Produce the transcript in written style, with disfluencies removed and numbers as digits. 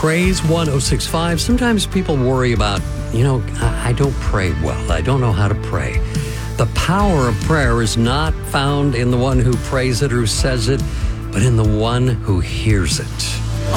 Praise 106.5. Sometimes people worry about, I don't pray well. I don't know how to pray. The power of prayer is not found in the one who prays it or says it, but in the one who hears it.